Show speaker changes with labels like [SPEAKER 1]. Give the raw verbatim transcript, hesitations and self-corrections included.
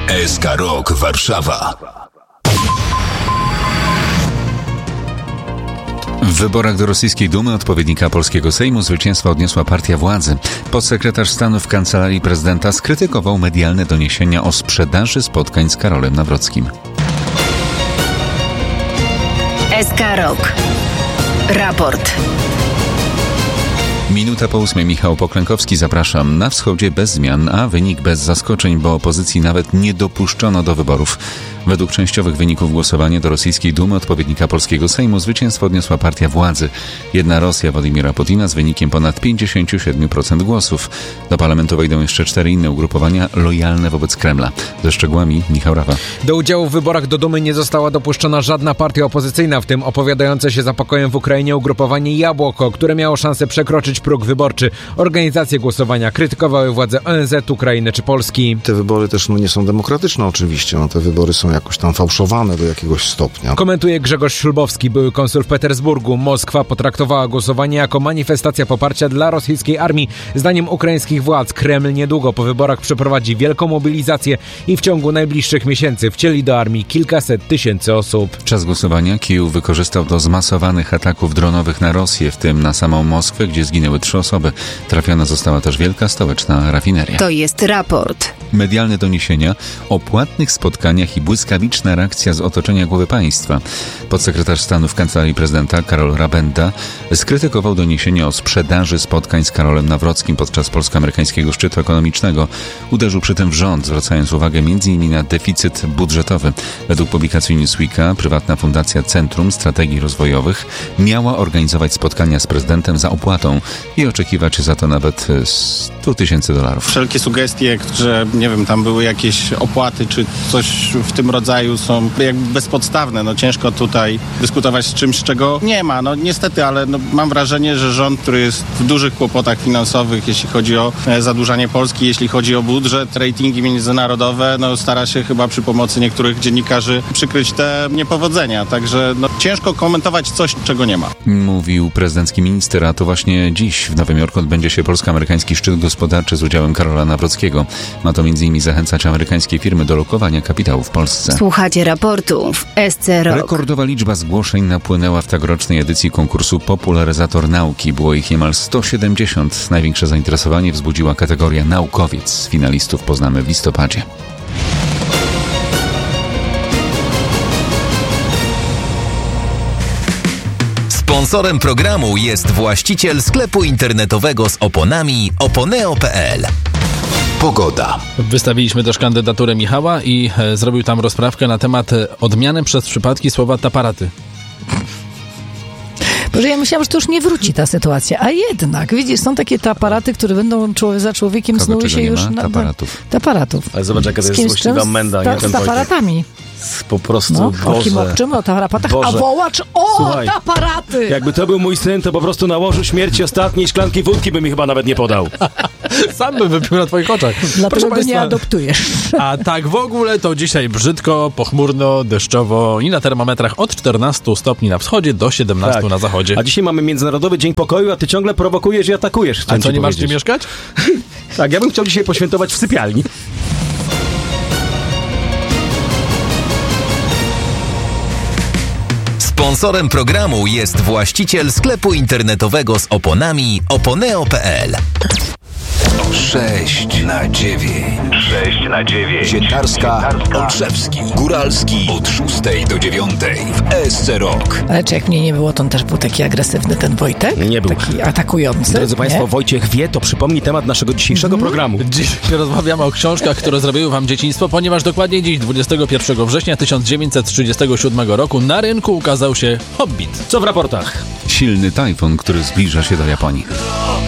[SPEAKER 1] S K Rock Warszawa. W wyborach do rosyjskiej Dumy, odpowiednika polskiego Sejmu, zwycięstwo odniosła partia władzy. Podsekretarz stanu w Kancelarii Prezydenta skrytykował medialne doniesienia o sprzedaży spotkań z Karolem Nawrockim.
[SPEAKER 2] S K Rock. Raport.
[SPEAKER 1] Minuta po ósmej. Michał Poklękowski, zapraszam. Na wschodzie bez zmian, a wynik bez zaskoczeń, bo opozycji nawet nie dopuszczono do wyborów. Według częściowych wyników głosowania do rosyjskiej Dumy, odpowiednika polskiego Sejmu, zwycięstwo odniosła partia władzy. Jedna Rosja Władimira Putina z wynikiem ponad pięćdziesiąt siedem procent głosów. Do parlamentu wejdą jeszcze cztery inne ugrupowania lojalne wobec Kremla. Ze szczegółami Michał Rawa.
[SPEAKER 3] Do udziału w wyborach do Dumy nie została dopuszczona żadna partia opozycyjna, w tym opowiadające się za pokojem w Ukrainie ugrupowanie Jabłoko, które miało szansę przekroczyć próg wyborczy. Organizacje głosowania krytykowały władze O N Z, Ukrainy czy Polski.
[SPEAKER 4] Te wybory też no, nie są demokratyczne oczywiście. No, te wybory są jakoś tam fałszowane do jakiegoś stopnia.
[SPEAKER 3] Komentuje Grzegorz Ślubowski, były konsul w Petersburgu. Moskwa potraktowała głosowanie jako manifestacja poparcia dla rosyjskiej armii. Zdaniem ukraińskich władz Kreml niedługo po wyborach przeprowadzi wielką mobilizację i w ciągu najbliższych miesięcy wcieli do armii kilkaset tysięcy osób.
[SPEAKER 1] Czas głosowania Kijów wykorzystał do zmasowanych ataków dronowych na Rosję, w tym na samą Moskwę, gdzie zginęły trzy osoby. Trafiona została też wielka stołeczna rafineria.
[SPEAKER 2] To jest raport.
[SPEAKER 1] Medialne doniesienia o płatnych spotkaniach i błyskawiczna reakcja z otoczenia głowy państwa. Podsekretarz stanu w Kancelarii Prezydenta Karol Rabenda skrytykował doniesienia o sprzedaży spotkań z Karolem Nawrockim podczas polsko-amerykańskiego szczytu ekonomicznego. Uderzył przy tym w rząd, zwracając uwagę między innymi na deficyt budżetowy. Według publikacji Newsweeka prywatna fundacja Centrum Strategii Rozwojowych miała organizować spotkania z prezydentem za opłatą i oczekiwać za to nawet sto tysięcy dolarów.
[SPEAKER 5] Wszelkie sugestie, że nie wiem, tam były jakieś opłaty czy coś w tym rodzaju, są jakby bezpodstawne. No ciężko tutaj dyskutować z czymś, czego nie ma. No niestety, ale no, mam wrażenie, że rząd, który jest w dużych kłopotach finansowych, jeśli chodzi o e, zadłużanie Polski, jeśli chodzi o budżet, ratingi międzynarodowe, no stara się chyba przy pomocy niektórych dziennikarzy przykryć te niepowodzenia. Także no, ciężko komentować coś, czego nie ma.
[SPEAKER 1] Mówił prezydencki minister, a to właśnie dziś w Nowym Jorku odbędzie się polsko-amerykański szczyt gospodarczy z udziałem Karola Nawrockiego. Ma to między innymi zachęcać amerykańskie firmy do lokowania kapitału w Polsce.
[SPEAKER 2] Słuchacie raportu w S C Rock.
[SPEAKER 1] Rekordowa liczba zgłoszeń napłynęła w tegorocznej edycji konkursu Popularyzator Nauki. Było ich niemal sto siedemdziesiąt. Największe zainteresowanie wzbudziła kategoria naukowiec. Finalistów poznamy w listopadzie.
[SPEAKER 6] Sponsorem programu jest właściciel sklepu internetowego z oponami oponeo kropka p l.
[SPEAKER 1] Pogoda.
[SPEAKER 7] Wystawiliśmy też kandydaturę Michała i e, zrobił tam rozprawkę na temat odmiany przez przypadki słowa taparaty.
[SPEAKER 8] Boże, ja myślałam, że to już nie wróci ta sytuacja, a jednak, widzisz, są takie taparaty, które będą człowiek, za człowiekiem
[SPEAKER 1] Kogo,
[SPEAKER 8] snuły się
[SPEAKER 1] nie
[SPEAKER 8] już
[SPEAKER 1] ma?
[SPEAKER 8] na,
[SPEAKER 1] Taparatów.
[SPEAKER 8] Taparatów.
[SPEAKER 9] Ale zobacz, jaka to jest złośliwa menda,
[SPEAKER 8] ta,
[SPEAKER 9] nie ten
[SPEAKER 8] z taparatami.
[SPEAKER 9] Po prostu,
[SPEAKER 8] No,
[SPEAKER 9] Boże.
[SPEAKER 8] okiem obczym, o taparatach, a
[SPEAKER 9] Boże.
[SPEAKER 8] wołacz, o,
[SPEAKER 9] Słuchaj,
[SPEAKER 8] taparaty!
[SPEAKER 9] jakby to był mój syn, to po prostu na łożu śmierci ostatniej szklanki wódki by mi chyba nawet nie podał.
[SPEAKER 7] Sam bym wypił na twoich oczach.
[SPEAKER 8] Dlatego
[SPEAKER 7] Proszę
[SPEAKER 8] go
[SPEAKER 7] państwa,
[SPEAKER 8] nie adoptujesz.
[SPEAKER 7] a tak w ogóle to dzisiaj brzydko, pochmurno, deszczowo i na termometrach od czternastu stopni na wschodzie do siedemnastu
[SPEAKER 9] Tak.
[SPEAKER 7] na zachodzie.
[SPEAKER 9] A dzisiaj mamy Międzynarodowy Dzień Pokoju, a ty ciągle prowokujesz i atakujesz.
[SPEAKER 7] A co, nie masz gdzie mieszkać?
[SPEAKER 9] Tak, ja bym chciał dzisiaj poświętować w sypialni.
[SPEAKER 6] Sponsorem programu jest właściciel sklepu internetowego z oponami oponeo kropka p l.
[SPEAKER 1] sześć na dziewięć.
[SPEAKER 10] sześć na dziewięć.
[SPEAKER 1] Sienkarska, Olszewski, Góralski od szóstej do dziewiątej w S C Rock.
[SPEAKER 8] Ale czy jak mnie nie było, to on też był taki agresywny, ten Wojtek?
[SPEAKER 9] Nie był.
[SPEAKER 8] Taki atakujący.
[SPEAKER 9] Drodzy Państwo,
[SPEAKER 8] nie?
[SPEAKER 9] Wojciech wie, to przypomni temat naszego dzisiejszego programu.
[SPEAKER 7] Dziś rozmawiamy o książkach, które zrobiły wam dzieciństwo, ponieważ dokładnie dziś, dwudziestego pierwszego września tysiąc dziewięćset trzydziestego siódmego roku na rynku ukazał się Hobbit.
[SPEAKER 9] Co w raportach?
[SPEAKER 1] Silny tajfun, który zbliża się do Japonii.